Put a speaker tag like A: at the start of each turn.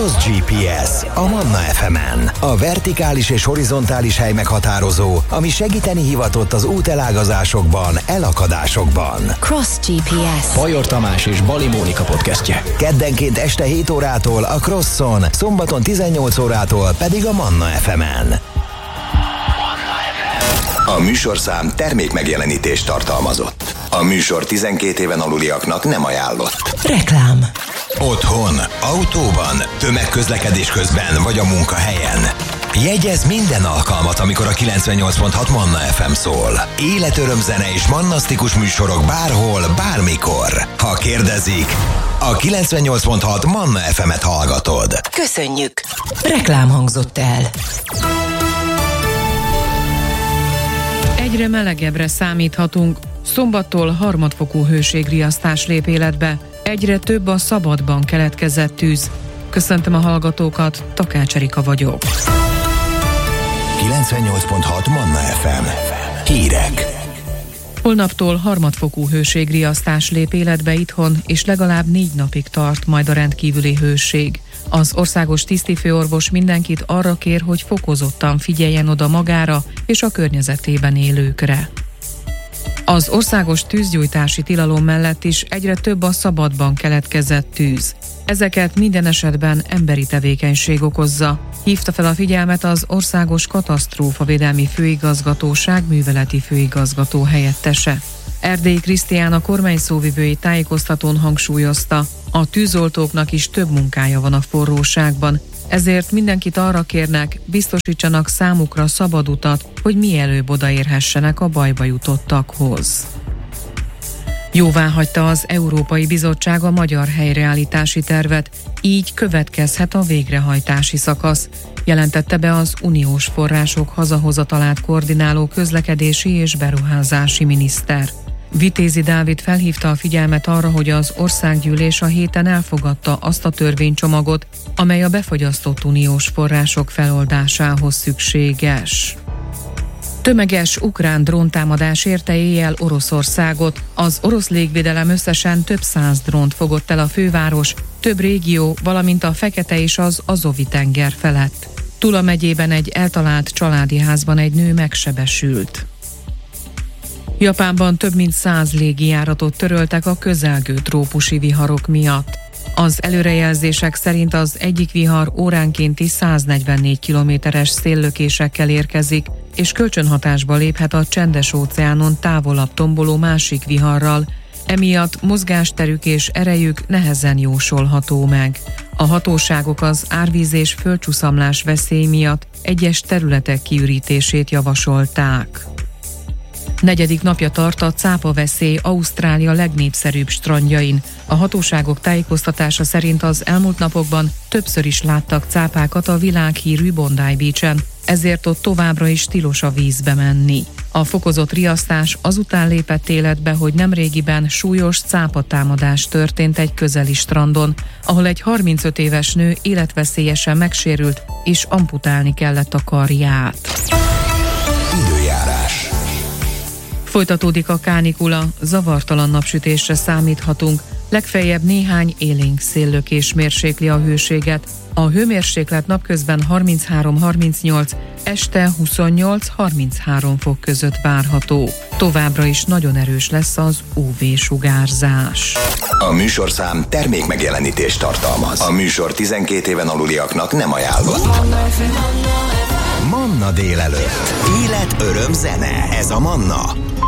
A: Cross GPS a Manna FM-en. A vertikális és horizontális hely meghatározó, ami segíteni hivatott az útelágazásokban, elakadásokban.
B: Cross GPS.
C: Bajor Tamás és Bali Mónika podcastje.
A: Keddenként este 7 órától a Crosson, szombaton 18 órától pedig a Manna FM-en. A műsorszám termék megjelenítést tartalmazott. A műsor 12 éven aluliaknak nem ajánlott.
B: Reklám.
A: Otthon, autóban, tömegközlekedés közben vagy a munkahelyen. Jegyezz minden alkalmat, amikor a 98.6 Manna FM szól. Életörömzene és mannasztikus műsorok bárhol, bármikor. Ha kérdezik, a 98.6 Manna FM-et hallgatod.
B: Köszönjük. Reklám hangzott el.
D: Egyre melegebbre számíthatunk. Szombattól harmadfokú hőségriasztás lép életbe. Egyre több a szabadban keletkezett tűz. Köszöntöm a hallgatókat, Takács Erika vagyok.
A: 98.6 Manna FM. Hírek.
D: Holnaptól harmadfokú hőségriasztás lép életbe itthon, és legalább 4 napig tart majd a rendkívüli hőség. Az országos tisztifőorvos mindenkit arra kér, hogy fokozottan figyeljen oda magára és a környezetében élőkre. Az országos tűzgyújtási tilalom mellett is egyre több a szabadban keletkezett tűz. Ezeket minden esetben emberi tevékenység okozza. Hívta fel a figyelmet az Országos Katasztrófavédelmi Főigazgatóság műveleti főigazgató helyettese. Erdélyi Krisztián, a kormány szóvivői tájékoztatón hangsúlyozta, a tűzoltóknak is több munkája van a forróságban, ezért mindenkit arra kérnek, biztosítsanak számukra szabad utat, hogy mielőbb odaérhessenek a bajba jutottakhoz. Jóváhagyta az Európai Bizottság a magyar helyreállítási tervet, így következhet a végrehajtási szakasz, jelentette be az uniós források hazahozatalát koordináló közlekedési és beruházási miniszter. Vitézi Dávid felhívta a figyelmet arra, hogy az országgyűlés a héten elfogadta azt a törvénycsomagot, amely a befagyasztott uniós források feloldásához szükséges. Tömeges ukrán dróntámadás érte éjjel Oroszországot. Az orosz légvédelem összesen több 100 drónt fogott el a főváros, több régió, valamint a Fekete és az Azovi-tenger felett. Tula megyében egy eltalált családi házban egy nő megsebesült. Japánban több mint 100 légijáratot töröltek a közelgő trópusi viharok miatt. Az előrejelzések szerint az egyik vihar óránkénti 144 kilométeres széllökésekkel érkezik, és kölcsönhatásba léphet a Csendes-óceánon távolabb tomboló másik viharral, emiatt mozgásterük és erejük nehezen jósolható meg. A hatóságok az árvíz és földcsúszamlás veszély miatt egyes területek kiürítését javasolták. 4. napja tart a cápaveszély Ausztrália legnépszerűbb strandjain. A hatóságok tájékoztatása szerint az elmúlt napokban többször is láttak cápákat a világhírű Bondi Beach-en, ezért ott továbbra is tilos a vízbe menni. A fokozott riasztás azután lépett életbe, hogy nemrégiben súlyos cápatámadás történt egy közeli strandon, ahol egy 35 éves nő életveszélyesen megsérült, és amputálni kellett a karját.
A: Időjárás.
D: Folytatódik a kánikula, zavartalan napsütésre számíthatunk, legfeljebb néhány élénk széllökés mérsékli a hőséget. A hőmérséklet napközben 33-38, este 28-33 fok között várható. Továbbra is nagyon erős lesz az UV-sugárzás.
A: A műsorszám termék megjelenítést tartalmaz. A műsor 12 éven aluliaknak nem ajánlott. Manna délelőtt. Élet, öröm, zene. Ez a Manna.